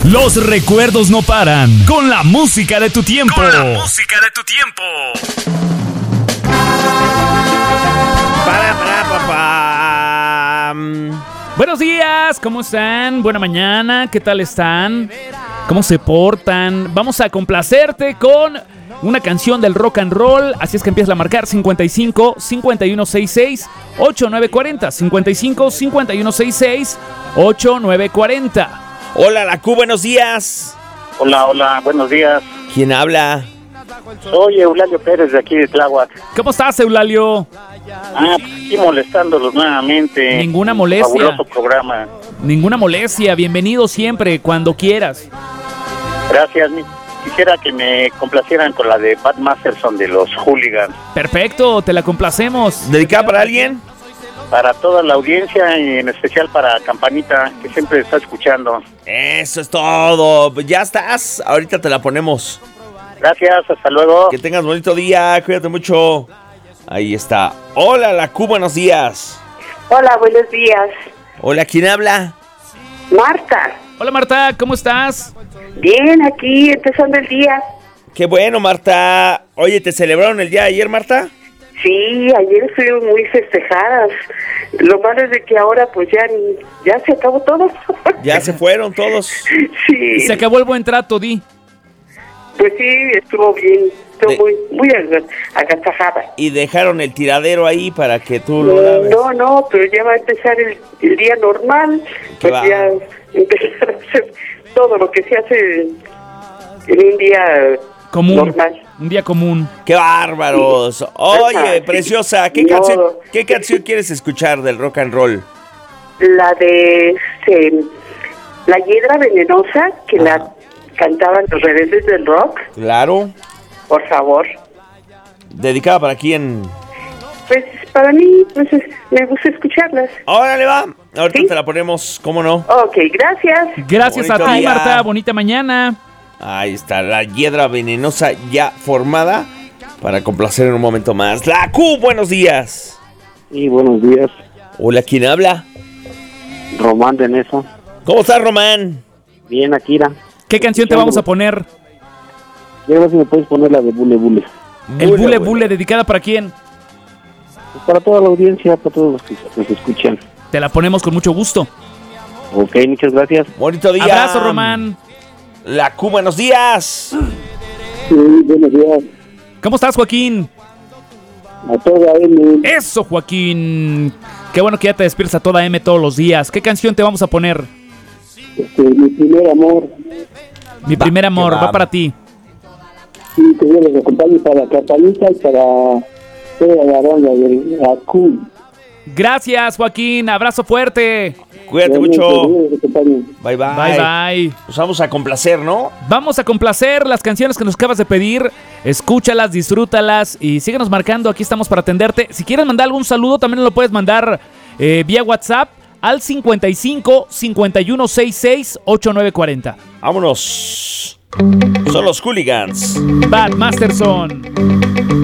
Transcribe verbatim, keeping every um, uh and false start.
Los recuerdos no paran. Con la música de tu tiempo. Con la música de tu tiempo. Para, para, pa, pa. Buenos días, ¿cómo están? Buena mañana, ¿qué tal están? ¿Cómo se portan? Vamos a complacerte con una canción del rock and roll, así es que empieza a marcar cincuenta y cinco, cincuenta y uno sesenta y seis, ochenta y nueve cuarenta, cincuenta y cinco, cincuenta y uno sesenta y seis, ochenta y nueve cuarenta. Hola, la Q, buenos días. Hola, hola, buenos días. ¿Quién habla? Soy Eulalio Pérez de aquí de Tláhuac. ¿Cómo estás, Eulalio? Ah, pues aquí molestándolos nuevamente. Ninguna molestia. Fabuloso programa. Ninguna molestia, bienvenido siempre, cuando quieras. Gracias. Quisiera que me complacieran con la de Pat Masterson de los Hooligans. Perfecto, te la complacemos. ¿Dedicada para alguien? Para toda la audiencia y en especial para Campanita, que siempre está escuchando. Eso es todo. Ya estás. Ahorita te la ponemos. Gracias, hasta luego. Que tengas bonito día. Cuídate mucho. Ahí está. Hola, la Q, buenos días. Hola, buenos días. Hola, ¿quién habla? Marta. Hola, Marta, ¿cómo estás? Bien, aquí empezando el día. Qué bueno, Marta. Oye, ¿te celebraron el día de ayer, Marta? Sí, ayer estuvimos muy festejadas. Lo malo es de que ahora pues ya, ya se acabó todo. Ya se fueron todos. Sí. Se acabó el buen trato, Di. Pues sí, estuvo bien. Estuvo De... muy, muy ag- agatajada. Y dejaron el tiradero ahí para que tú lo laves. No, no, pero ya va a empezar el, el día normal. Pues va? ya empezar a hacer todo lo que se hace en un día Común. normal. Un día común. ¡Qué bárbaros! Oye, Ajá, preciosa, ¿qué, sí. canción, No. ¿qué canción quieres escuchar del rock and roll? La de este, La Hiedra Venenosa, que Ajá. la cantaban los Rebeldes del Rock, Claro. por favor. ¿Dedicada para quién? Pues para mí, pues es- me gusta escucharlas. Órale, va. Ahorita ¿Sí? te la ponemos, ¿cómo no? Ok, gracias. Gracias Bonito a ti, día. Marta. Bonita mañana. Ahí está, la hiedra venenosa ya formada para complacer en un momento más. La Q, buenos días. Y buenos días, Hola, ¿quién habla? Román de Nesa. ¿Cómo estás, Román? Bien, Akira. ¿Qué canción te vamos a poner? Quiero ver si me puedes poner la de Bule Bule. El Bule, Bule bule. Bule, ¿dedicada para quién? Pues para toda la audiencia, para todos los que nos escuchan. Te la ponemos con mucho gusto. Ok, muchas gracias. Bonito día. Abrazo, Román. La Q, buenos días. Sí, buenos días. ¿Cómo estás, Joaquín? A toda M. Eso, Joaquín. Qué bueno que ya te despiertas a toda M todos los días. ¿Qué canción te vamos a poner? Este, mi primer amor. Mi Va, primer amor, que va. va para ti. Sí, que Dios los acompañe para Campanita y para toda la banda de la Q. Gracias, Joaquín. Abrazo fuerte. Cuídate Realmente, mucho. Dios los acompañe. Bye, bye. Bye, bye. Pues vamos a complacer, ¿no? Vamos a complacer las canciones que nos acabas de pedir. Escúchalas, disfrútalas y síguenos marcando. Aquí estamos para atenderte. Si quieres mandar algún saludo, también lo puedes mandar eh, vía WhatsApp al cincuenta y cinco, cincuenta y uno sesenta y seis, ochenta y nueve cuarenta. Vámonos. Son los Hooligans. Bad Masterson.